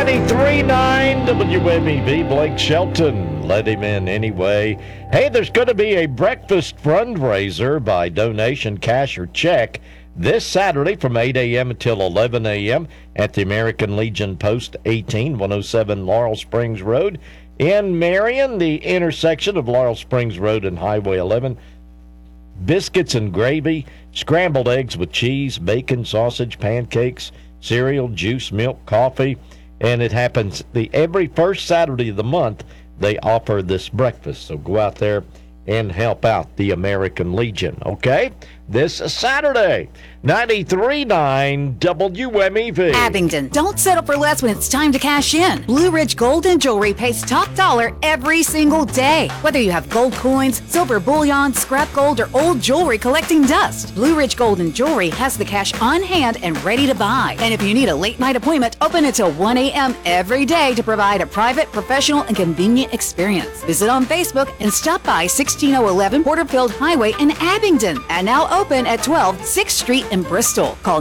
93.9 WMEV, Blake Shelton. Let him in anyway. Hey, there's going to be a breakfast fundraiser by donation, cash, or check this Saturday from 8 a.m. until 11 a.m. at the American Legion Post 18, 107 Laurel Springs Road in Marion, the intersection of Laurel Springs Road and Highway 11. Biscuits and gravy, scrambled eggs with cheese, bacon, sausage, pancakes, cereal, juice, milk, coffee. And it happens every first Saturday of the month. They offer this breakfast. So go out there and help out the American Legion, okay? This Saturday, 93.9 WMEV. Abingdon, don't settle for less when it's time to cash in. Blue Ridge Gold and Jewelry pays top dollar every single day. Whether you have gold coins, silver bullion, scrap gold, or old jewelry collecting dust, Blue Ridge Gold and Jewelry has the cash on hand and ready to buy. And if you need a late night appointment, open until 1 a.m. every day to provide a private, professional, and convenient experience. Visit on Facebook and stop by 16011 Porterfield Highway in Abingdon, and now open at 12 6th Street in Bristol. Call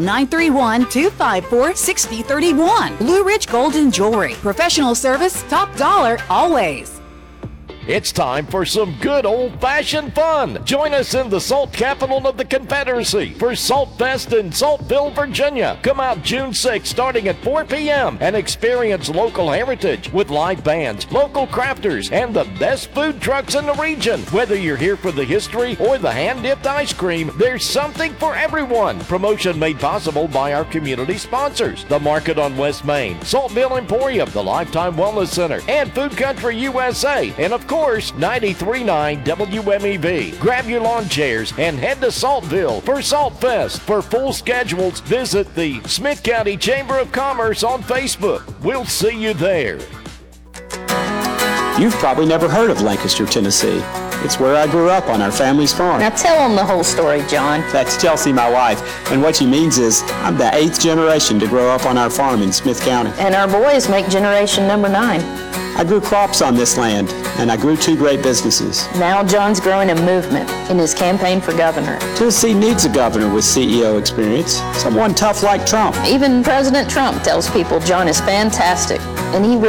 931-254-6031. Blue Ridge Gold and Jewelry. Professional service, top dollar, always. It's time for some good old-fashioned fun. Join us in the Salt Capital of the Confederacy for Salt Fest in Saltville, Virginia. Come out June 6th starting at 4 p.m. and experience local heritage with live bands, local crafters, and the best food trucks in the region. Whether you're here for the history or the hand-dipped ice cream, there's something for everyone. Promotion made possible by our community sponsors: the Market on West Main, Saltville Emporium, the Lifetime Wellness Center, and Food Country USA, and of course, 93.9 WMEV. Grab your lawn chairs and head to Saltville for Salt Fest. For full schedules, visit the Smith County Chamber of Commerce on Facebook. We'll see you there. You've probably never heard of Lancaster, Tennessee. It's where I grew up on our family's farm. Now tell them the whole story, John. That's Chelsea, my wife. And what she means is I'm the 8th generation to grow up on our farm in Smith County. And our boys make generation number 9. I grew crops on this land, and I grew 2 great businesses. Now John's growing a movement in his campaign for governor. Tennessee needs a governor with CEO experience, someone tough like Trump. Even President Trump tells people John is fantastic, and he